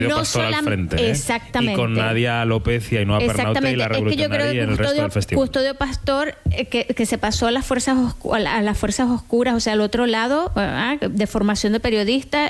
Pastor al frente, exactamente. Y con Nadia López y Ainhoa Pernauta y la Revolucionaria y el resto del festival. Custodio Pastor que se pasó a las fuerzas oscuras, o sea, al otro lado, de formación de periodistas,